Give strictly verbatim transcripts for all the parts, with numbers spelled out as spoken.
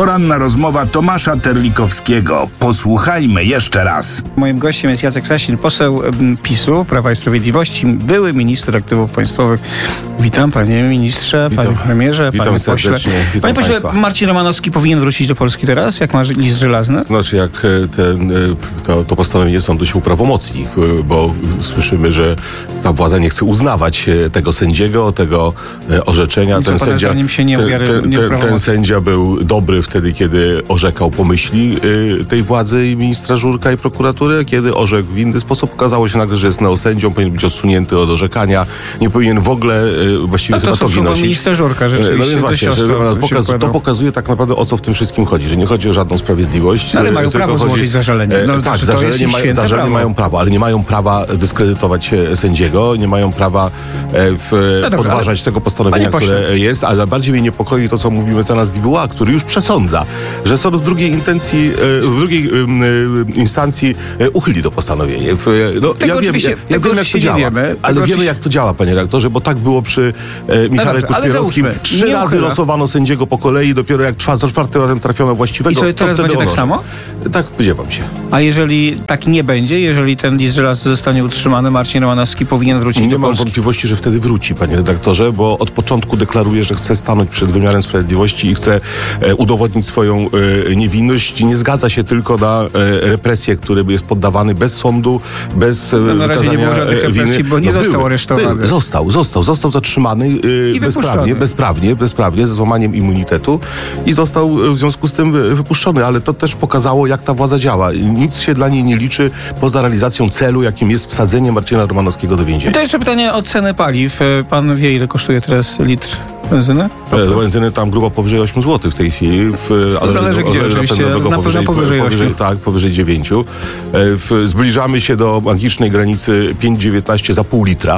Poranna rozmowa Tomasza Terlikowskiego. Posłuchajmy jeszcze raz. Moim gościem jest Jacek Sasin, poseł PiSu, Prawa i Sprawiedliwości, były minister aktywów państwowych. Witam, panie ministrze, Witam. panie premierze, Witam panie pośle. Witam Panie pośle, państwa. Marcin Romanowski powinien wrócić do Polski teraz, jak ma list żelazny? Znaczy, jak ten, to, to postanowienie sądu się uprawomocni, bo słyszymy, że ta władza nie chce uznawać tego sędziego, tego orzeczenia. I co ten pana sędzia, zdaniem się nie ten, uwiary- ten, nie ten, ten uprawomocni? sędzia był dobry wtedy, kiedy orzekał po myśli tej władzy i ministra Żurka i prokuratury. Kiedy orzekł w inny sposób, okazało się nagle, że jest neosędzią, powinien być odsunięty od orzekania, nie powinien w ogóle właściwie No to chyba to słuchał nosić. minister Żurka, rzeczywiście. No więc właśnie, dość że, ostro pokaz, się to układał. pokazuje tak naprawdę, o co w tym wszystkim chodzi, że nie chodzi o żadną sprawiedliwość. No, ale mają tylko prawo chodzi, złożyć zażalenie. No, e, znaczy, tak, to zażalenie, jest ich mają, święte zażalenie prawo. mają prawo, ale nie mają prawa dyskredytować e, sędziego, nie mają prawa e, w, No dobra, podważać ale- tego postanowienia, Panie pośle. które jest, ale bardziej mnie niepokoi to, co mówi mecenas Dibuła, który już przesądza, że sąd w drugiej intencji, e, w drugiej e, instancji e, uchyli to postanowienie. W, no, Tego ja wiem, oczywiście- ja, ja tego wiem, jak to oczywiście nie działa, wiemy. Tego ale wiemy, oczywiście- jak to działa, panie redaktorze, bo tak było przy e, Michale dobrze, ale Kuszpierowskim. załóżmy, Trzy nie razy uchyla. losowano sędziego po kolei, dopiero jak czwartym czwartym razem trafiono właściwego. I co, to teraz wtedy będzie tak on samo? orzekł. Tak, spodziewam się. A jeżeli tak nie będzie, jeżeli ten list żelazny zostanie utrzymany, Marcin Romanowski powinien wrócić Nie do mam Polski. wątpliwości, że wtedy wróci, panie redaktorze, bo od początku deklaruje, że chce stanąć przed wymiarem sprawiedliwości i chce e, udowodnić swoją e, niewinność. Nie zgadza się tylko na e, represję, który jest poddawany bez sądu, bez e, No, na razie nie było wykazania, żadnych e, represji, winy. bo nie został były, aresztowany. były. Został, został, został zatrzymany e, bezprawnie, wypuszczony. bezprawnie, bezprawnie, ze złamaniem immunitetu i został w związku z tym wy- wypuszczony, ale to też pokazało, jak ta władza działa. I nic się dla niej nie liczy poza realizacją celu, jakim jest wsadzenie Marcina Romanowskiego do więzienia. To jeszcze pytanie o ceny paliw. E, Pan wie, ile kosztuje teraz litr benzyny? E, Benzyny tam grubo powyżej osiem złotych w tej chwili. W, ale zależy gdzie, oczywiście, na pewno powyżej ośmiu. Tak, powyżej dziewięciu. E, w, zbliżamy się do magicznej granicy pięć dziewiętnaście za pół litra, e,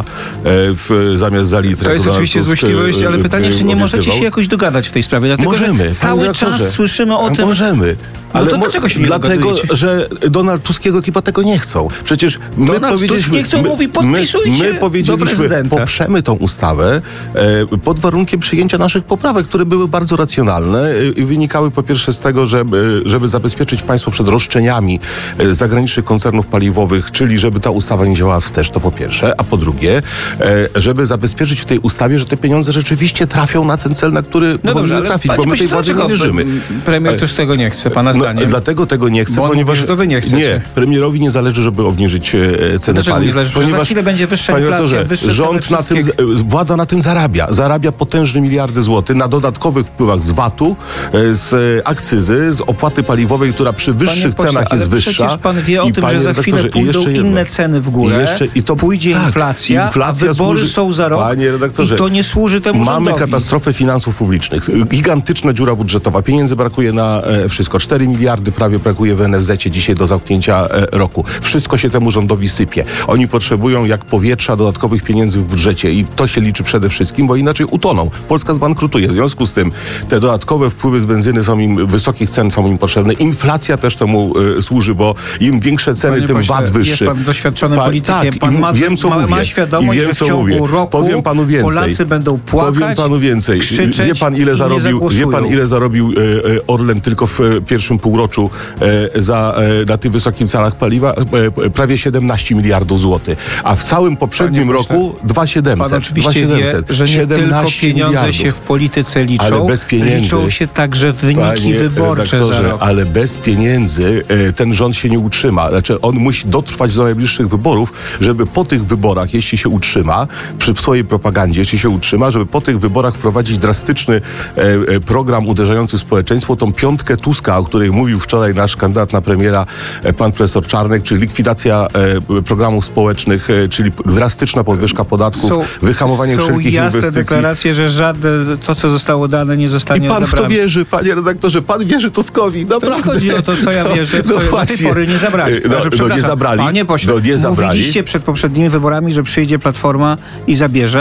w, zamiast za litr. To jest jak oczywiście Donald Tusk, złośliwość, ale e, pytanie, e, czy nie możecie obiecywał. się jakoś dogadać w tej sprawie? Dlatego, Możemy. że cały panie czas redaktorze. słyszymy o tym... Możemy. Ale to mo- dlaczego się nie Dlatego, dogadujecie? że Donald Tuskiego ekipa tego nie chcą. Przecież my Donald Tusk powiedzieliśmy... nie chce, on mówi, podpisujcie my, my do powiedzieliśmy, prezydenta. poprzemy tą ustawę e, pod warunkiem przyjęcia naszych poprawek, które były bardzo racjonalne e, i wynikały po pierwsze z tego, żeby, żeby zabezpieczyć państwo przed roszczeniami e, zagranicznych koncernów paliwowych, czyli żeby ta ustawa nie działała wstecz, to po pierwsze, a po drugie, e, żeby zabezpieczyć w tej ustawie, że te pieniądze rzeczywiście trafią na ten cel, na który No dobrze, powinny ale trafić, panie bo my tej pośle, władzy nie dlaczego wierzymy. premier też tego nie chce, pana No, zdaniem? dlatego tego nie chcę, Bo on ponieważ... mówi, że to wy nie chcecie. Nie, premierowi nie zależy, żeby obniżyć e, cenę Dlaczego paliw. nie zależy? Przecież za chwilę będzie wyższa panie inflacja, redaktorze, wyższe ceny rząd na tym, wszystkiego. e, władza na tym zarabia. Zarabia potężne miliardy złotych na dodatkowych wpływach z vatu, e, z e, akcyzy, z opłaty paliwowej, która przy wyższych pośle, cenach ale jest wyższa. przecież pan wie o I, tym, panie że za chwilę redaktorze, i pójdą jeszcze jedno. inne ceny w górę, I jeszcze, i to, pójdzie tak, inflacja, inflacja a wybory służy, są za rok panie redaktorze, i to nie służy temu mamy rządowi. katastrofę finansów publicznych. Gigantyczna dziura budżetowa. Pieniędzy brakuje na e, wszystko. cztery miliardy prawie brakuje w en ef zecie dzisiaj do zamknięcia e, roku. Wszystko się temu rządowi sypie. Oni potrzebują jak powietrza dodatkowych pieniędzy w budżecie i to się liczy przede wszystkim, bo inaczej utoną. Polska zbankrutuje. W związku z tym te dodatkowe wpływy z benzyny są im, wysokich cen są im potrzebne. Inflacja też temu e, służy, bo im większe ceny, Panie tym pośle, vat wyższy. jest pan doświadczonym Pa- politykiem. tak, Pan i ma, wiem, co ma, mówię. ma świadomość, I wiem, że w co ciągu mówię. roku Powiem panu więcej. Polacy będą płakać, Powiem panu więcej. krzyczeć Wie pan, ile i nie zarobił, wie zagłosują. pan, ile zarobił e, e, Orlen tylko w e, pierwszym półroczu e, za, e, na tych wysokich cenach paliwa? E, e, prawie siedemnaście miliardów złotych. A w całym poprzednim Panie pośle, roku dwa tysiące siedemset. Pan oczywiście wie, że nie tylko pieniądze miliardów. się w polityce liczą, Ale bez pieniędzy, liczą się także wyniki Panie wyborcze za redaktorze, rok. ale bez pieniędzy e, ten rząd się nie utrzyma. Znaczy on musi dotrwać do najbliższych wyborów, żeby po tych wyborach, jeśli się utrzyma, przy swojej propagandzie, jeśli się utrzyma, żeby po tych wyborach wprowadzić drastyczny e, e, program uderzający w społeczeństwo, tą piątkę Tuska, o której mówił wczoraj nasz kandydat na premiera, e, pan profesor Czarnek, czyli likwidacja e, programów społecznych, e, czyli drastyczna podwyżka podatków, Są, wyhamowanie są wszelkich jasne inwestycji. deklaracje, że żadne to, co zostało dane, nie zostanie I pan w to odebrane. wierzy, panie redaktorze, pan wierzy Tuskowi, To naprawdę. nie chodzi o to, co ja wierzę, w co do tej właśnie. pory nie zabrali. No, Także, no nie przepraszam, zabrali. Panie pośle, no, nie zabrali. mówiliście przed poprzednimi wyborami, że przyjdzie Platforma i zabierze.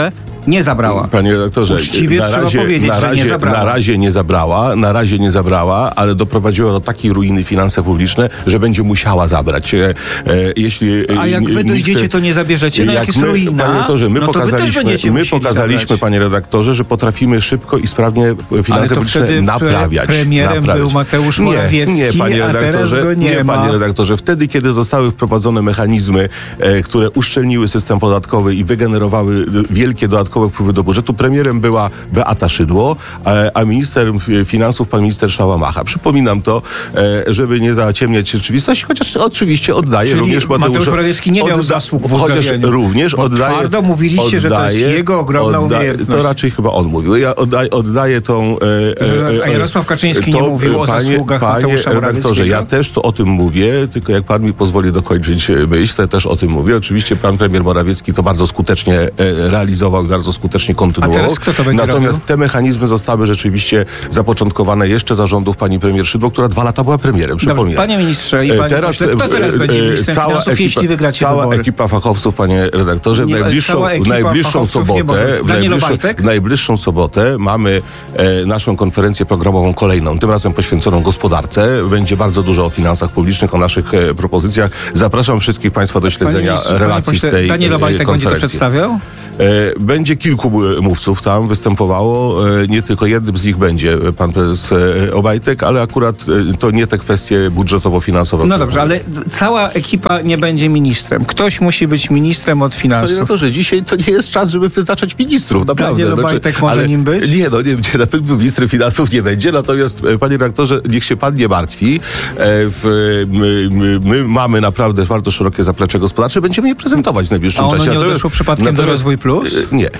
Nie zabrała. Panie redaktorze, Uczciwie na trzeba razie, powiedzieć, na że razie, nie zabrała. Na razie nie zabrała, na razie nie zabrała, ale doprowadziła do takiej ruiny finanse publiczne, że będzie musiała zabrać. E, e, jeśli, A jak wy dojdziecie, to nie zabierzecie? No jak jest my, ruina, panie redaktorze, my no to wy też pokazaliśmy, będziecie my musieli pokazaliśmy zabrać. panie redaktorze, że potrafimy szybko i sprawnie finanse Ale to publiczne wtedy naprawiać. premierem naprawiać. był Mateusz Morawiecki, nie, nie, panie a teraz redaktorze, go nie ma. panie redaktorze. Wtedy, kiedy zostały wprowadzone mechanizmy, e, które uszczelniły system podatkowy i wygenerowały wielkie dodatkowe wpływy do budżetu, premierem była Beata Szydło, a, a minister finansów pan minister Szałamacha. Przypominam to, e, żeby nie zaciemniać rzeczywistości, chociaż oczywiście oddaję Czyli również Mateusz Mateusza, Morawiecki nie miał odda- zasług w Chociaż uzgadnianiu. również Bo oddaję... twardo mówiliście, że to jest jego ogromna umiejętność. To raczej chyba on mówił. Ja oddaję, oddaję tą... E, e, A Jarosław Kaczyński to, nie mówił o panie, zasługach panie Mateusza redaktorze, Morawieckiego? ja też to o tym mówię, tylko jak pan mi pozwoli dokończyć myśl, to ja też o tym mówię. Oczywiście pan premier Morawiecki to bardzo skutecznie e, realizował i bardzo skutecznie kontynuował. A teraz kto to będzie Natomiast robił? te mechanizmy zostały rzeczywiście zapoczątkowane jeszcze za rządów pani premier Szydło, która dwa lata była premierem, przypominam. Dobrze, panie ministrze i E, panie pośle, kto teraz e, będzie e, ministrem cała finansów, ekipa, jeśli wygracie Cała wybory? ekipa fachowców, panie redaktorze, w Nie, najbliższą, cała w ekipa najbliższą fachowców nie może. sobotę, w Daniel najbliższą, Obajtek? w najbliższą sobotę mamy e, naszą konferencję programową kolejną, tym razem poświęconą gospodarce. Będzie bardzo dużo o finansach publicznych, o naszych e, propozycjach. Zapraszam wszystkich państwa do śledzenia ministrze, panie relacji pośle, z tej Daniel e, Obajtek będzie to konferencji. przedstawiał? E, Będzie kilku e, mówców tam występowało. E, Nie tylko jednym z nich będzie pan prezes e, Obajtek, ale akurat e, to nie te kwestie budżetowo-finansowe. No które dobrze, ale cała ekipa nie będzie ministrem. Ktoś musi być ministrem od Panie finansów. redaktorze, dzisiaj to nie jest czas, żeby wyznaczać ministrów, naprawdę. Daniel Obajtek może ale- nim być? Nie, no nie, nie, na pewno ministrem finansów nie będzie, natomiast e, panie redaktorze, niech się pan nie martwi. E, w, my, my, my mamy naprawdę bardzo szerokie zaplecze gospodarcze, będziemy je prezentować w najbliższym A ono czasie. nie Natomiast- odeszło przypadkiem do natomiast- Rozwój Plus? e, Nie,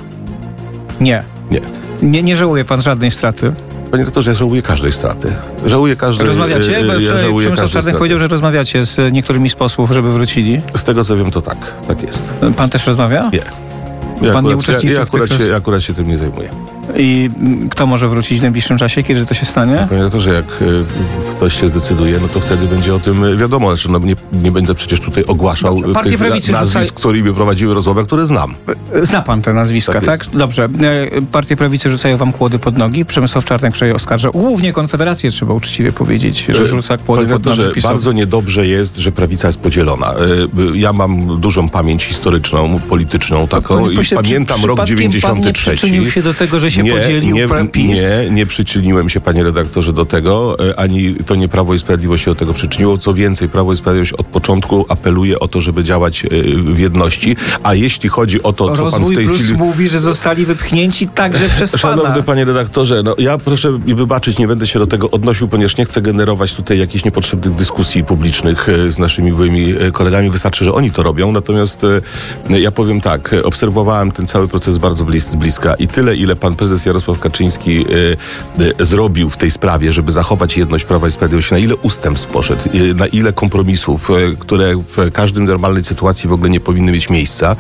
Nie. nie. Nie, nie żałuje pan żadnej straty. Panie redaktorze, ja żałuję każdej straty. Żałuję każdej... Rozmawiacie? Bo e, wczoraj żałuję Przemysław każdej Czarnek straty. powiedział, że rozmawiacie z niektórymi z posłów, żeby wrócili. Z tego co wiem, to tak. Tak jest. Pan też rozmawia? Nie. Ja Pan nie akurat, uczestniczy ja, ja, w tych akurat się, roz- ja akurat się tym nie zajmuję. I mm, kto może wrócić w najbliższym czasie, kiedy to się stanie? Panie redaktorze, jak y, ktoś się zdecyduje, no to wtedy będzie o tym y, wiadomo. Znaczy, no, nie, nie będę przecież tutaj ogłaszał Dobrze. y, Partie tych prawicy na, nazwisk, rzucają- którymi prowadziły rozmowę, które znam. Zna pan te nazwiska, Tak tak? jest. Dobrze. E, Partie prawicy rzucają wam kłody pod nogi. Przemysław Czarnek wczoraj oskarża głównie Konfederację, trzeba uczciwie powiedzieć, że rzuca kłody Panie pod nogi redaktorze, PiS-owi. bardzo niedobrze jest, że prawica jest podzielona. Y, y, Ja mam dużą pamięć historyczną, polityczną taką Panie i pośle, pamiętam przy- rok przypadkiem dziewięćdziesiąty pan nie trzeci. przyczynił się do tego, że się nie, podzielił nie, pra- PiS? Nie, nie przyczyniłem się, panie redaktorze, do tego, e, ani to nie Prawo i Sprawiedliwość się do tego przyczyniło. Co więcej, Prawo i Sprawiedliwość od początku apeluje o to, żeby działać e, w jedności. A jeśli chodzi o to, co pan w Rozwój tej Plus chwili... mówi, że zostali wypchnięci także przez pana. Szanowny panie redaktorze, no ja proszę mi wybaczyć, nie będę się do tego odnosił, ponieważ nie chcę generować tutaj jakichś niepotrzebnych dyskusji publicznych e, z naszymi byłymi e, kolegami. Wystarczy, że oni to robią. Natomiast e, ja powiem tak, e, obserwowałem ten cały proces bardzo blis, z bliska i tyle, ile pan prezes Jarosław Kaczyński e, e, zrobił w tej sprawie, żeby zachować jedność Prawa i Sprawiedliwości, na ile ustępstw poszedł, e, na ile kompromisów, e, które w każdej normalnej sytuacji w ogóle nie powinny mieć miejsca,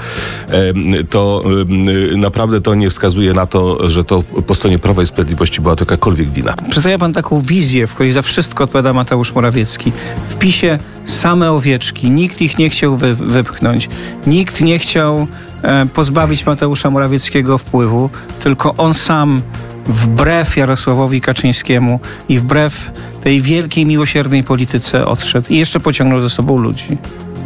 e, to e, naprawdę to nie wskazuje na to, że to po stronie Prawa i Sprawiedliwości była to jakakolwiek wina. Przedstawia pan taką wizję, w której za wszystko odpowiada Mateusz Morawiecki. W PiSie same owieczki, nikt ich nie chciał wy, wypchnąć, nikt nie chciał e, pozbawić Mateusza Morawieckiego wpływu, tylko on sam wbrew Jarosławowi Kaczyńskiemu i wbrew tej wielkiej, miłosiernej polityce odszedł i jeszcze pociągnął ze sobą ludzi.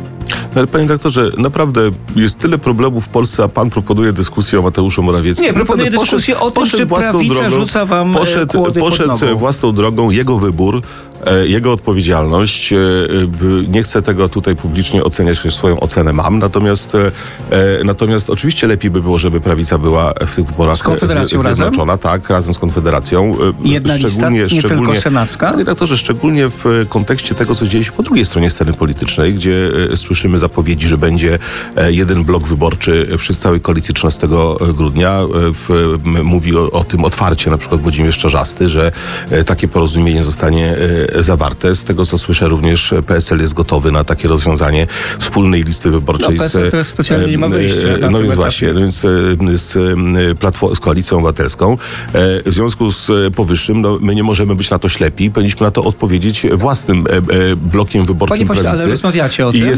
Ale panie doktorze, naprawdę jest tyle problemów w Polsce, a pan proponuje dyskusję o Mateuszu Morawieckim. Nie, proponuję Naprawdę dyskusję o tym, poszedł czy własną prawica rzuca wam, e, poszedł, kłody pod poszedł nogą. własną drogą, jego wybór, e, jego odpowiedzialność. E, b- nie chcę tego tutaj publicznie oceniać, choć swoją ocenę mam. Natomiast, e, natomiast oczywiście lepiej by było, żeby prawica była w tych wyborach Z Konfederacją z- zjednoczona. Tak, razem z Konfederacją. E, Jedna lista, nie tylko senacka? Panie redaktorze, szczególnie w kontekście tego, co dzieje się po drugiej stronie sceny politycznej, gdzie e, słyszymy zapowiedzi, że będzie e, jeden blok wyborczy przy całej koalicji trzynastego grudnia. E, w, m, mówi o, o tym otwarcie na przykład Włodzimierz Czarzasty, że e, takie porozumienie zostanie e, zawarte. Z tego, co słyszę, również P S L jest gotowy na takie rozwiązanie wspólnej listy wyborczej. No, P S L to specjalnie nie ma wyjścia na E, tym no więc etapie. właśnie, no więc e, z, e, platform, z Koalicją Obywatelską. E, w związku z e, powyższym, no, my nie możemy być na to ślepi. Powinniśmy na to odpowiedzieć własnym e, e, blokiem wyborczym Panie pośle, ale prawicy. rozmawiacie o I tym? jesteśmy na to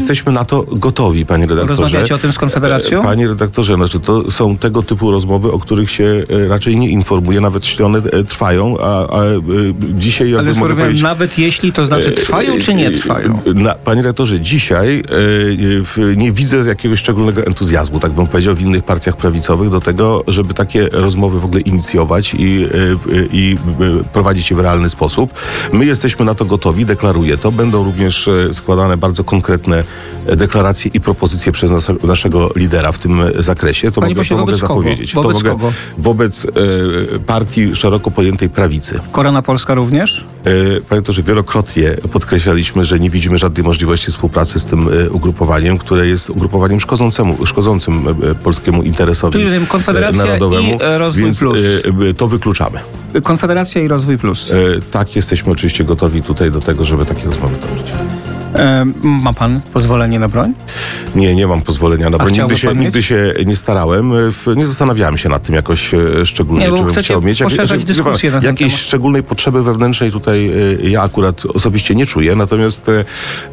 to gotowi, panie redaktorze. Rozmawiacie o tym z Konfederacją? Panie redaktorze, znaczy to są tego typu rozmowy, o których się raczej nie informuje, nawet jeśli one trwają, a, a dzisiaj... Ale jakby mogę powiedzieć, nawet jeśli, to znaczy trwają czy nie trwają? Na, panie redaktorze, dzisiaj e, nie widzę jakiegoś szczególnego entuzjazmu, tak bym powiedział, w innych partiach prawicowych do tego, żeby takie rozmowy w ogóle inicjować i, e, i prowadzić je w realny sposób. My jesteśmy na to gotowi, deklaruję to. Będą również składane bardzo konkretne deklaracje i propozycje przez nas, naszego lidera w tym zakresie. To Panie mogę, pośle, to mogę wobec zapowiedzieć. kogo? Wobec to mogę, kogo? Wobec e, partii szeroko pojętej prawicy. Korona Polska również? E, panie doktorze, wielokrotnie podkreślaliśmy, że nie widzimy żadnej możliwości współpracy z tym e, ugrupowaniem, które jest ugrupowaniem szkodzącemu, szkodzącym e, polskiemu interesowi Czyli rozumiem, Konfederacja narodowemu, i e, Rozwój więc Plus. E, to wykluczamy. Konfederacja i Rozwój Plus. E, tak, jesteśmy oczywiście gotowi tutaj do tego, żeby takie rozmowy toczyć. E, ma pan pozwolenie na broń? Nie, nie mam pozwolenia na broń. Nigdy się, pan nigdy się nie starałem. W, nie zastanawiałem się nad tym jakoś e, szczególnie, Nie, bo czy bym chcecie chciał mieć. poszerzać Jak- dyskusję na ten Jakiejś temat. szczególnej potrzeby wewnętrznej tutaj e, ja akurat osobiście nie czuję. Natomiast e,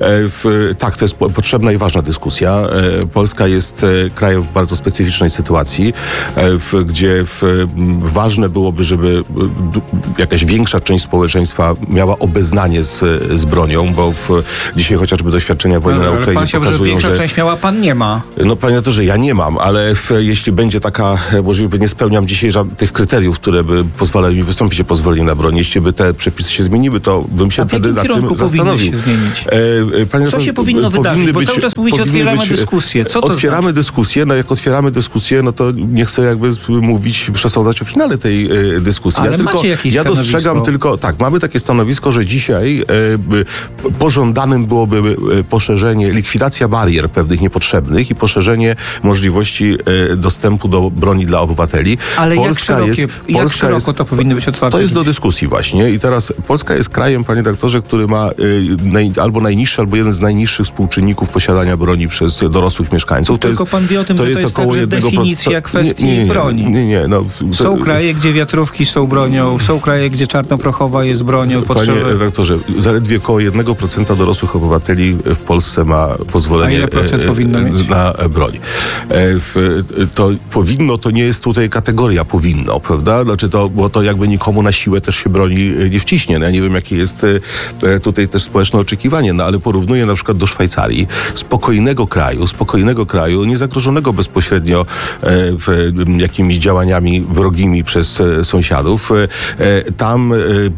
w, tak, to jest po- potrzebna i ważna dyskusja. E, Polska jest e, krajem w bardzo specyficznej sytuacji, e, w, gdzie w, m, ważne byłoby, żeby e, d- jakaś większa część społeczeństwa miała obeznanie z, z bronią, bo w, dzisiaj chociażby doświadczenia wojny na Ale Ukrainie pan się, że pokazują, większa że... część miała, pan nie ma. No panie to, że ja nie mam, ale w, jeśli będzie taka możliwość, nie spełniam dzisiaj żadnych tych kryteriów, które by pozwalały mi wystąpić o pozwolenie na broń. Jeśli by te przepisy się zmieniły, to bym się A w wtedy jakim nad kierunku tym powinny zastanowił. się zmienić? E, e, panie Co to, się powinno powinny wydarzyć? Bo być- cały czas mówicie, powinny otwieramy być- dyskusję. Co to Otwieramy znaczy? dyskusję, no jak otwieramy dyskusję, no to nie chcę jakby mówić, przesądzać o finale tej e, dyskusji. Ale ja tylko, macie jakieś ja dostrzegam stanowisko? tylko, tak, mamy takie stanowisko, że dzisiaj e, by- pożądanym byłoby e, poszerzenie, likwidacja barier pewnych niepotrzebnych i poszerzenie możliwości e, dostępu do broni dla obywateli. Ale jak Polska szerokie, jest, jak Polska szeroko jest, to powinny być otwarte? to jest do dyskusji właśnie i teraz Polska jest krajem, panie doktorze, który ma y, naj, albo najniższy, albo jeden z najniższych współczynników posiadania broni przez dorosłych mieszkańców. To Tylko jest, pan wie o tym, że to jest około także jednego definicja procenta. kwestii nie, nie, nie, broni. Nie, nie, no, to, Są kraje, gdzie wiatrówki są bronią, są kraje, gdzie czarnoprochowa jest bronią. Panie Potrzeby... redaktorze, zaledwie około jednego procenta dorosłych obywateli w Polsce ma pozwolenie A ile procent e, powinno mieć? na broń. E, w, to powinno, to nie jest tutaj kategoria powinno, prawda? Znaczy to, bo to jakby nikomu na siłę też się broni e, nie wciśnie. No ja nie wiem, jakie jest e, tutaj też społeczne oczekiwanie, no ale porównuję na przykład do Szwajcarii, spokojnego kraju, spokojnego kraju, niezagrożonego bezpośrednio e, w, jakimiś działaniami wrogimi przez e, sąsiadów. E, tam e,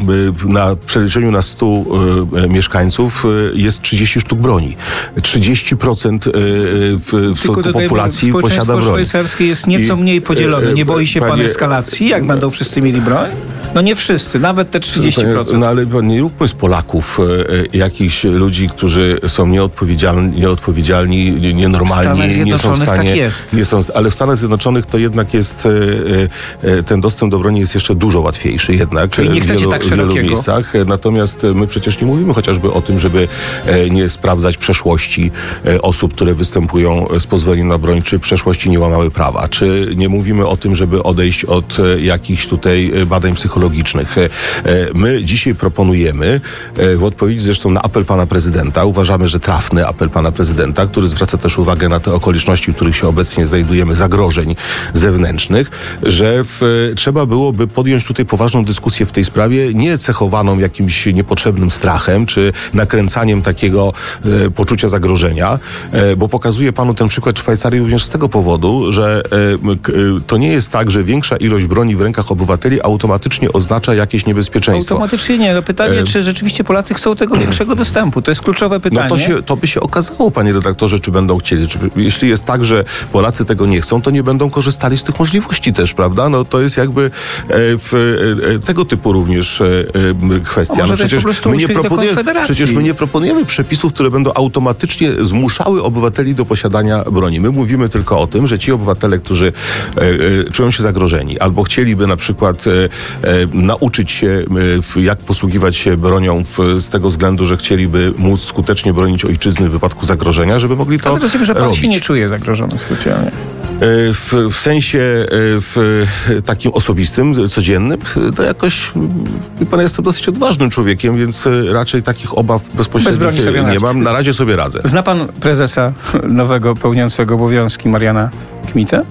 na przeliczeniu na stu e, mieszkańców e, jest trzydzieści sztuk broni. trzydzieści procent e, w, w Tylko tutaj populacji posiada społeczeństwo broń. szwajcarskie jest nieco I, mniej podzielone. Nie e, boi się pan panie- eskalacji, jak będą wszyscy mieli broń? No nie wszyscy, nawet te trzydzieści procent. No ale nie róbmy z Polaków e, jakichś ludzi, którzy są nieodpowiedzialni, nieodpowiedzialni W nienormalni, Stanach nie są w Zjednoczonych stanie... tak jest. Nie są, ale w Stanach Zjednoczonych to jednak jest, e, e, ten dostęp do broni jest jeszcze dużo łatwiejszy jednak. Czyli nie w chcecie wielu, tak w wielu szerokiego? miejscach. Natomiast my przecież nie mówimy chociażby o tym, żeby e, nie sprawdzać przeszłości e, osób, które występują z pozwoleniem na broń, czy przeszłości nie łamały prawa. Czy nie mówimy o tym, żeby odejść od e, jakichś tutaj e, badań psychologicznych. E, My dzisiaj proponujemy, e, w odpowiedzi zresztą na apel pana prezydenta, uważamy, że trafny apel pana prezydenta, który zwraca też uwagę na te okoliczności, w których się obecnie znajdujemy, zagrożeń zewnętrznych, że w, trzeba byłoby podjąć tutaj poważną dyskusję w tej sprawie, nie cechowaną jakimś niepotrzebnym strachem, czy nakręcaniem takiego e, poczucia zagrożenia, e, bo pokazuje panu ten przykład Szwajcarii również z tego powodu, że e, k, e, to nie jest tak, że większa ilość broni w rękach obywateli automatycznie oznacza jakieś niebezpieczeństwo. Automatycznie nie. No pytanie, E, czy rzeczywiście Polacy chcą tego większego dostępu? To jest kluczowe pytanie. No to, się, to by się okazało, panie redaktorze, czy będą chcieli. Czy, jeśli jest tak, że Polacy tego nie chcą, to nie będą korzystali z tych możliwości też, prawda? No to jest jakby e, w, e, tego typu również e, e, kwestia. A może No to jest po prostu my nie uśmiech do proponujemy, Konfederacji? przecież my nie proponujemy przepisów, które będą automatycznie zmuszały obywateli do posiadania broni. My mówimy tylko o tym, że ci obywatele, którzy e, e, czują się zagrożeni albo chcieliby na przykład e, e, nauczyć się, e, w, jak posługiwać się bronią w, z tego względu, że chcieliby móc skutecznie bronić ojczyzny w wypadku zagrożenia, żeby mogli to Ale rozumiem, że pan robić. się nie czuje zagrożony specjalnie. w, w sensie w takim osobistym, codziennym, to jakoś, wie pan, jestem dosyć odważnym człowiekiem, więc raczej takich obaw bezpośrednich sobie nie radzi. mam. Na razie sobie radzę. Zna pan prezesa nowego pełniącego obowiązki Mariana Kmitę?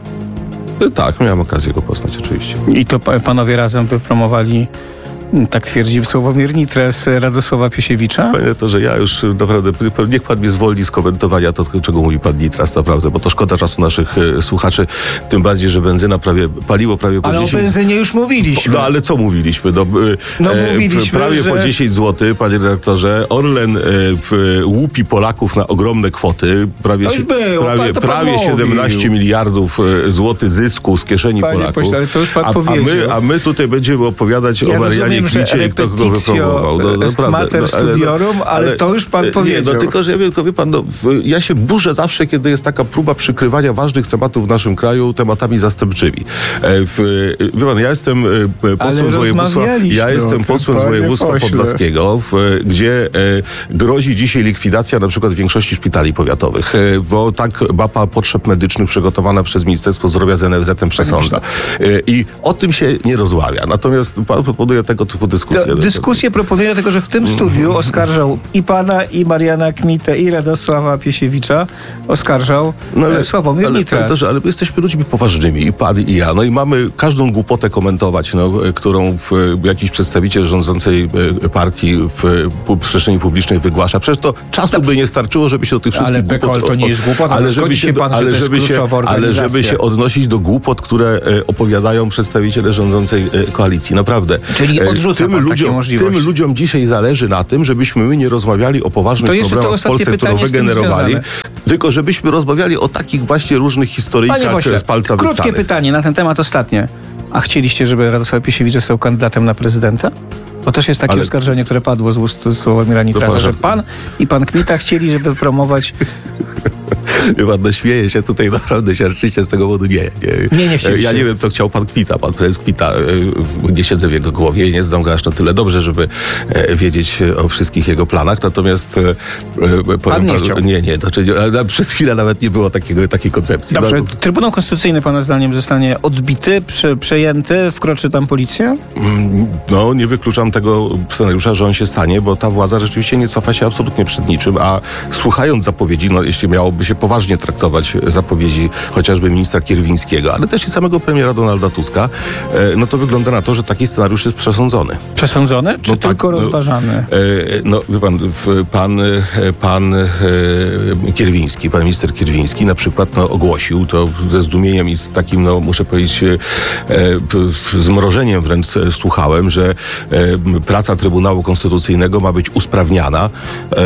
Tak, miałem okazję go poznać oczywiście. I to pa- panowie razem wypromowali, tak twierdzi Sławomir Nitres, Radosława Piesiewicza? Panie to, że ja już naprawdę, niech pan mnie zwolni z komentowania to, czego mówi pan Nitras, naprawdę, bo to szkoda czasu naszych e, słuchaczy, tym bardziej, że benzyna prawie, paliło prawie po Ale dziesięć... o benzynie już mówiliśmy. No ale co mówiliśmy? No, No, e, mówiliśmy, prawie że- po dziesięć złotych, panie redaktorze, Orlen e, w, łupi Polaków na ogromne kwoty, prawie, To już si- było, prawie, pan to prawie pan siedemnaście mówił. miliardów e, złotych zysku z kieszeni Panie Polaków. pośle, ale to już pan a, a, powiedział. my, a my tutaj będziemy opowiadać Ja o Marianie rozumiem, że Kmicie i kto go repetitio wypromował. No, est naprawdę, mater no, ale- studiorum, ale to już pan nie, powiedział. No tylko, że ja wiem, tylko wie pan, no, w, ja się burzę zawsze, kiedy jest taka próba przykrywania ważnych tematów w naszym kraju tematami zastępczymi. E, w, wie pan, ja jestem e, posłem z województwa, rozmawialiśmy ja o jestem tym, posłem z panie województwa pośle. podlaskiego, w, gdzie e, grozi dzisiaj likwidacja na przykład większości szpitali powiatowych, e, bo tak mapa potrzeb medycznych przygotowana przez Ministerstwo Zdrowia z N F Z-em przesądza. E, I o tym się nie rozmawia. Natomiast pan proponuje tego typu dyskusję. To dyskusję proponuję, dlatego że w tym studiu oskarżał i pana, i Mariana Kmitę, i Radosława Piesiewicza. Oskarżał No ale, Sławomir ale, Nitras. ale, ale my jesteśmy ludźmi poważnymi, i pan, i ja. No i mamy każdą głupotę komentować, no, którą w, jakiś przedstawiciel rządzącej e, partii w, w przestrzeni publicznej wygłasza. Przecież to czasu by nie starczyło, żeby się do tych wszystkich Ale Bekol głupot... to nie jest głupota, ale no żeby zgodzi się, się pan, że ale to jest żeby się, kluczowa ale organizacja. żeby się odnosić do głupot, które e, opowiadają przedstawiciele rządzącej e, koalicji. Naprawdę. Czyli E, odrzuca tym pan takie ludziom, możliwości. Tym ludziom dzisiaj zależy na tym, żebyśmy my nie rozmawiali o poważnych To jeszcze to problemach w ostatnie Polsce, które pytanie z tym wygenerowali, związane. tylko żebyśmy rozmawiali o takich właśnie różnych Panie historyjkach pośle, z palca krótkie wyssanych. pytanie na ten temat ostatnie. A chcieliście, żeby Radosław Piesiewicz został kandydatem na prezydenta? Bo też jest takie Ale- oskarżenie, które padło z ust Sławomira Nitrasa, pan- że pan i pan Kmita chcieli, żeby promować... Pan śmieje się tutaj, naprawdę się rczycie z tego powodu. Nie, nie. Nie, nie chcieliście. Ja nie wiem, co chciał pan Kmita, pan prezes Kmita. e, Nie siedzę w jego głowie i nie znam go aż na tyle dobrze, żeby e, wiedzieć o wszystkich jego planach. Natomiast e, e, powiem nie panu- chciał. Nie, nie. Znaczy, nie, ale przez chwilę nawet nie było takiego, takiej koncepcji. Dobrze, No, Trybunał Konstytucyjny pana zdaniem zostanie odbity, prze, przejęty, wkroczy tam policja? No, nie wykluczam tego scenariusza, że on się stanie, bo ta władza rzeczywiście nie cofa się absolutnie przed niczym, a słuchając zapowiedzi, no jeśli miałoby się poważnie traktować zapowiedzi chociażby ministra Kierwińskiego, ale też i samego premiera Donalda Tuska, e, no to wygląda na to, że taki scenariusz jest przesądzony. Przesądzony, czy No tak, tylko no, rozważany? E, No, wie pan, w- pan, e, pan e, Kierwiński, pan minister Kierwiński na przykład no, ogłosił to ze zdumieniem i z takim, no muszę powiedzieć, e, p- zmrożeniem wręcz e, słuchałem, że e, praca Trybunału Konstytucyjnego ma być usprawniana e,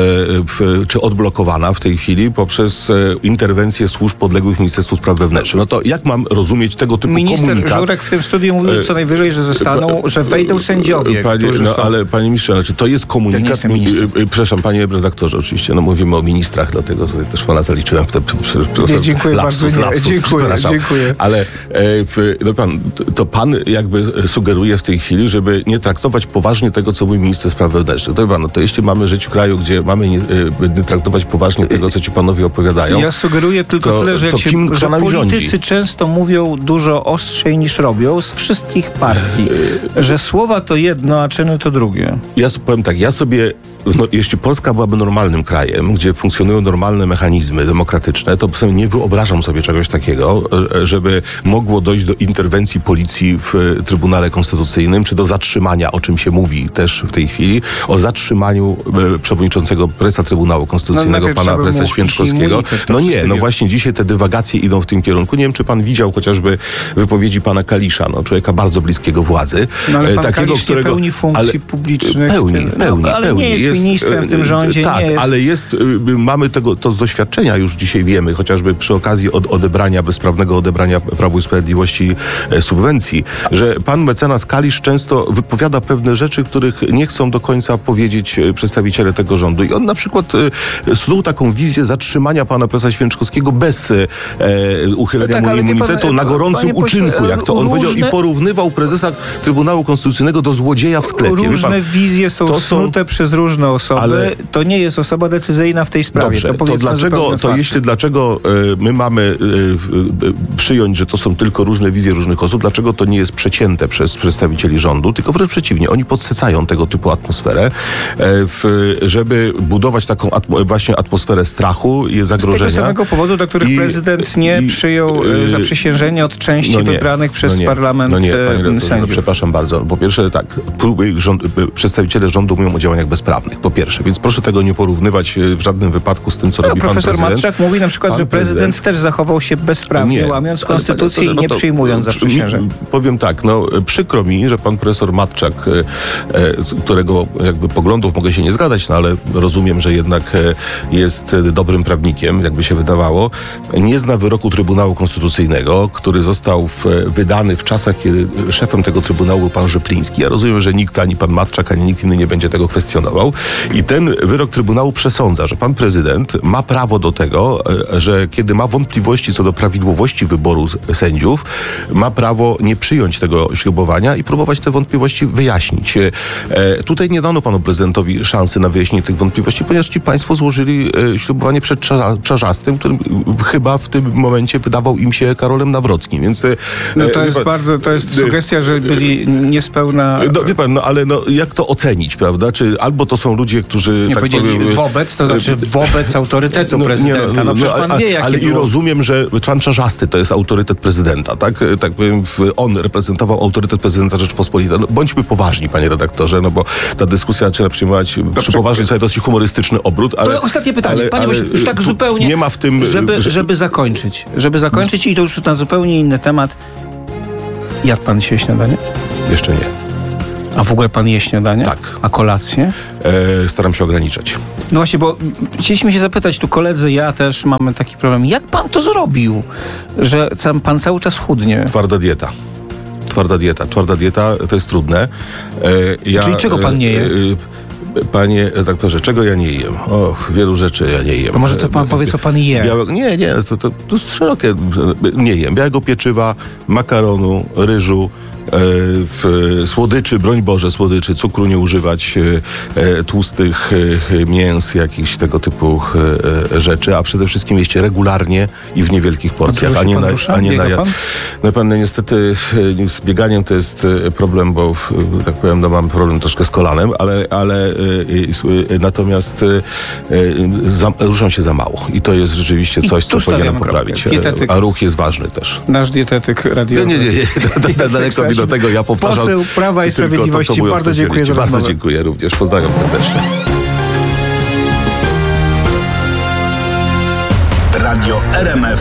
w, czy odblokowana w tej chwili poprzez e, interwencję służb podległych Ministerstwu Spraw Wewnętrznych. No to jak mam rozumieć tego typu Minister komunikat? Żurek w tym studiu mówił co najwyżej, że zostaną, że wejdą sędziowie, Panie, którzy no, są... ale panie ministrze, znaczy to jest Ja nie komunikat. jestem ministrem. y, y, Przepraszam, panie redaktorze, oczywiście, no mówimy o ministrach, dlatego tutaj też pana zaliczyłem w te p- p- Nie, dziękuję lapsus, bardzo, nie, lapsus, dziękuję, przepraszam. dziękuję. Ale e, w, no pan, to- to pan jakby sugeruje w tej chwili, żeby nie traktować poważnie tego, co mówi minister spraw wewnętrznych. To wie pan, no, to jeśli mamy żyć w kraju, gdzie mamy nie, e, nie traktować poważnie tego, co ci panowie opowiadają. Ja sugeruję tylko to- tyle, że, jak to się, kim kto że nami politycy rządzi? często mówią dużo ostrzej niż robią z wszystkich partii, że słowa to jedno, a czyny to drugie. Ja s- powiem tak, ja sobie, no, jeśli Polska byłaby normalnym krajem, gdzie funkcjonują normalne mechanizmy demokratyczne, to sobie nie wyobrażam sobie czegoś takiego, e, żeby mogło dojść do interwencji policji w e, Trybunale Konstytucyjnym, czy do zatrzymania, o czym się mówi też w tej chwili, o zatrzymaniu e, przewodniczącego prezesa Trybunału Konstytucyjnego, najpierw pana trzeba prezesa mu Święczkowskiego. immunitet, to No wszyscy nie, no wiemy. właśnie dzisiaj te dywagacje idą w tym kierunku. Nie wiem, czy pan widział chociażby wypowiedzi pana Kalisza, no, człowieka bardzo bliskiego władzy. No ale e, pan Kalisz nie pełni funkcji ale- publicznych. Pełni, No, pełni, ale pełni. nie jest ministrem w tym e, rządzie, Tak, nie jest. ale jest, y, mamy tego, to z doświadczenia już dzisiaj wiemy, chociażby przy okazji od, odebrania, bezprawnego odebrania Prawu i Sprawiedliwości e, subwencji, że pan mecenas Kalisz często wypowiada pewne rzeczy, których nie chcą do końca powiedzieć e, przedstawiciele tego rządu. I on na przykład e, snuł taką wizję zatrzymania pana prezesa Święczkowskiego bez e, uchylenia No tak, mu ale wie immunitetu pan, na gorącym panie pośle, uczynku, jak to on różne- powiedział, i porównywał prezesa Trybunału Konstytucyjnego do złodzieja w sklepie. Wie Różne pan, wizje są to są- snute przez różne różne osoby, Ale... to nie jest osoba decyzyjna w tej sprawie. Dobrze, to, to, powiedzmy dlaczego, zupełne to fakty. jeśli dlaczego y, my mamy y, y, przyjąć, że to są tylko różne wizje różnych osób, dlaczego to nie jest przecięte przez przedstawicieli rządu, tylko wręcz przeciwnie, oni podsycają tego typu atmosferę, y, w, żeby budować taką atmo, właśnie atmosferę strachu i zagrożenia. Z tego samego powodu, dla których I, prezydent nie i, przyjął y, zaprzysiężenia od części no nie, wybranych przez no nie, parlament no nie, panie redaktorze, sędziów. no przepraszam bardzo. Po pierwsze tak, próby rząd, przedstawiciele rządu mówią o działaniach bezprawnych, po pierwsze, więc proszę tego nie porównywać w żadnym wypadku z tym, co No, robi pan profesor prezydent. Matczak mówi na przykład, Pan że prezydent, prezydent też zachował się bezprawnie, Nie, łamiąc ale konstytucję panie i nie no to, przyjmując zaprzysiężeń. Powiem tak, no przykro mi, że pan profesor Matczak, e, e, którego jakby poglądów mogę się nie zgadzać, no ale rozumiem, że jednak e, jest dobrym prawnikiem, jakby się wydawało, nie zna wyroku Trybunału Konstytucyjnego, który został w, wydany w czasach, kiedy szefem tego Trybunału był pan Rzepliński. Ja rozumiem, że nikt, ani pan Matczak, ani nikt inny nie będzie tego kwestionował. I ten wyrok Trybunału przesądza, że pan prezydent ma prawo do tego, że kiedy ma wątpliwości co do prawidłowości wyboru sędziów, ma prawo nie przyjąć tego ślubowania i próbować te wątpliwości wyjaśnić. E, tutaj nie dano panu prezydentowi szansy na wyjaśnienie tych wątpliwości, ponieważ ci państwo złożyli e, ślubowanie przed Czarza, Czarzastym, który chyba w tym momencie wydawał im się Karolem Nawrockim, więc... E, no to jest pan, bardzo, to jest sugestia, że byli niespełna... No wie pan, no ale no, jak to ocenić, prawda? Czy albo to są ludzie, którzy... Nie tak powiedzieli powiem, wobec, to znaczy wobec autorytetu no, prezydenta. Nie, no, no przecież no, pan a, wie, jaki ale było... i rozumiem, że pan Czarzasty to jest autorytet prezydenta, tak? Tak powiem, on reprezentował autorytet prezydenta Rzeczpospolitej. No, bądźmy poważni, panie redaktorze, no bo ta dyskusja zaczyna przyjmować przy poważnym sobie dosyć humorystyczny obrót, ale... To ostatnie pytanie, ale, panie ale, pośle, już tak zupełnie... Nie ma w tym... Żeby, że... żeby zakończyć. Żeby zakończyć i to już na zupełnie inny temat. Jadł pan dzisiaj śniadanie? Jeszcze nie. A w ogóle pan je śniadanie? Tak. A kolację? E, staram się ograniczać. No właśnie, bo chcieliśmy się zapytać, tu koledzy, ja też mamy taki problem. Jak pan to zrobił, że sam pan cały czas chudnie? Twarda dieta. Twarda dieta. Twarda dieta to jest trudne. E, ja, Czyli czego pan nie je? E, Panie redaktorze, czego ja nie jem? Och, wielu rzeczy ja nie jem. To może to pan powie, co pan je. Białe... Nie, nie, to, to, to jest szerokie. Nie jem. Białego pieczywa, makaronu, ryżu, e, w, słodyczy, broń Boże, słodyczy, cukru nie używać, e, tłustych e, mięs, jakichś tego typu e, rzeczy, a przede wszystkim jeść regularnie i w niewielkich porcjach, a nie na, a nie na pan? No pan, no niestety e, z bieganiem to jest e, problem, bo e, tak powiem, no mam problem troszkę z kolanem, ale, ale e, e, natomiast e, e, za, ruszam się za mało i to jest rzeczywiście coś, co powinienem poprawić. Dietetyk. A ruch jest ważny też. Nasz dietetyk radiowy. Nie, nie, nie, nie. To, to daleko mi do tego, ja powtarzam. Poseł Prawa i Sprawiedliwości, to, bardzo dziękuję za Bardzo rozmowę. dziękuję również, pozdrawiam serdecznie. Radio R M F